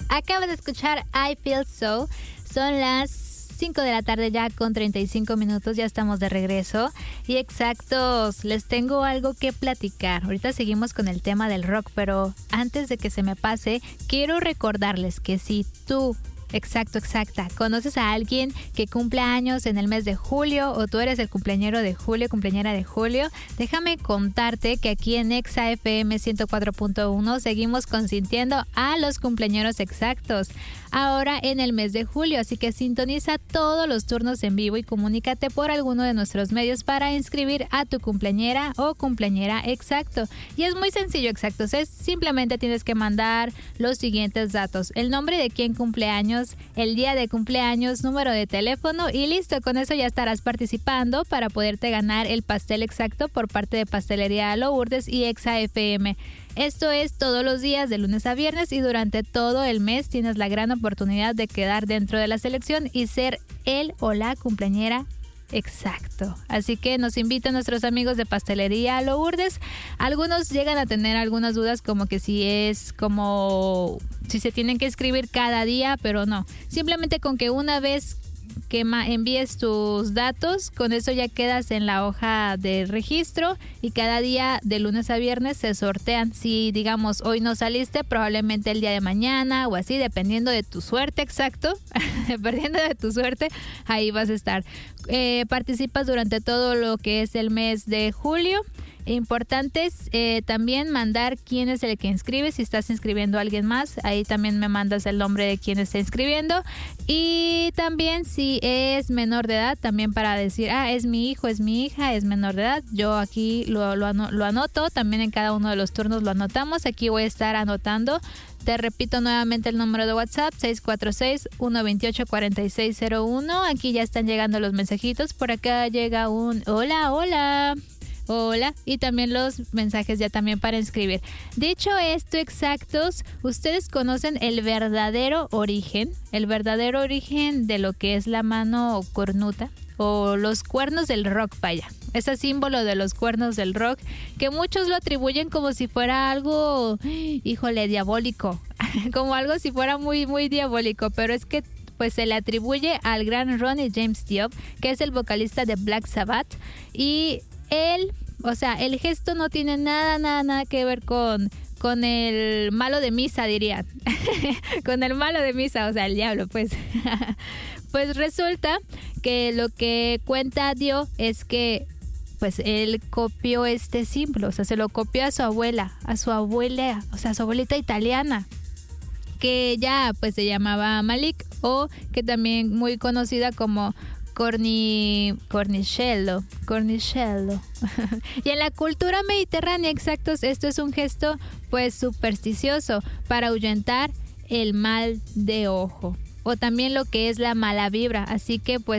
Acaba de escuchar I Feel So. Son las 5 de la tarde ya con 35 minutos, ya estamos de regreso. Y exactos, les tengo algo que platicar. Ahorita seguimos con el tema del rock, pero antes de que se me pase, quiero recordarles que si tú... Exacta. ¿Conoces a alguien que cumple años en el mes de julio o tú eres el cumpleañero de julio, cumpleañera de julio? Déjame contarte que aquí en Exa FM 104.1 seguimos consintiendo a los cumpleañeros exactos. Ahora en el mes de julio, así que sintoniza todos los turnos en vivo y comunícate por alguno de nuestros medios para inscribir a tu cumpleañera o cumpleañera exacto. Y es muy sencillo, exactos, simplemente tienes que mandar los siguientes datos: el nombre de quien cumple años, el día de cumpleaños, número de teléfono y listo. Con eso ya estarás participando para poderte ganar el pastel exacto por parte de Pastelería Lourdes y Exa FM. Esto es todos los días de lunes a viernes y durante todo el mes tienes la gran oportunidad de quedar dentro de la selección y ser el o la cumpleañera exacto. Así que nos invitan nuestros amigos de Pastelería Lourdes. Algunos llegan a tener algunas dudas como que si se tienen que escribir cada día, pero no. Simplemente con que una vez que envíes tus datos, con eso ya quedas en la hoja de registro y cada día de lunes a viernes se sortean. Si digamos hoy no saliste, probablemente el día de mañana o así, dependiendo de tu suerte, exacto, dependiendo de tu suerte, ahí vas a estar. Participas durante todo lo que es el mes de julio. Importante es también mandar quién es el que inscribe. Si estás inscribiendo a alguien más, ahí también me mandas el nombre de quién está inscribiendo. Y también si es menor de edad, también para decir, es mi hijo, es mi hija, es menor de edad. Yo aquí lo anoto, también en cada uno de los turnos lo anotamos. Aquí voy a estar anotando. Te repito nuevamente el número de WhatsApp, 646-128-4601. Aquí ya están llegando los mensajitos. Por acá llega un hola, y también los mensajes ya también para inscribir. Dicho esto, exactos, ¿ustedes conocen el verdadero origen de lo que es la mano cornuta o los cuernos del rock, vaya? Ese símbolo de los cuernos del rock, que muchos lo atribuyen como si fuera algo, híjole, diabólico, como algo si fuera muy, muy diabólico, pero es que pues se le atribuye al gran Ronnie James Dio, que es el vocalista de Black Sabbath, y el gesto no tiene nada que ver con el malo de misa, dirían. Con el malo de misa, o sea, el diablo, pues. Pues resulta que lo que cuenta Dio es que pues él copió este símbolo, o sea, se lo copió a su abuelita italiana, que ya pues se llamaba Malik, o que también muy conocida como Cornichello. Y en la cultura mediterránea, exactos, esto es un gesto pues supersticioso para ahuyentar el mal de ojo o también lo que es la mala vibra, así que pues